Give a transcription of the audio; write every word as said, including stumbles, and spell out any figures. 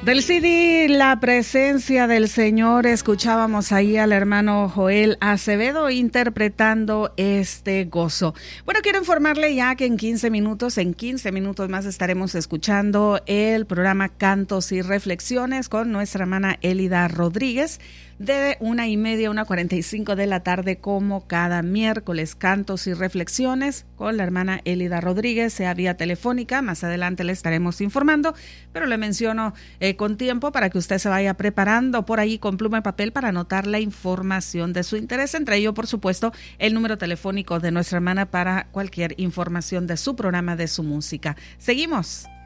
Del C D La Presencia del Señor, escuchábamos ahí al hermano Joel Acevedo interpretando este gozo. Bueno, quiero informarle ya que en quince minutos, en quince minutos más estaremos escuchando el programa Cantos y Reflexiones con nuestra hermana Elida Rodríguez de una y media a una cuarenta y cinco de la tarde, como cada miércoles. Cantos y Reflexiones con la hermana Elida Rodríguez, sea vía telefónica. Más adelante le estaremos informando, pero le menciono eh, con tiempo para que usted se vaya preparando por ahí con pluma y papel para anotar la información de su interés. Entre ello, por supuesto, el número telefónico de nuestra hermana para cualquier información de su programa, de su música. Seguimos.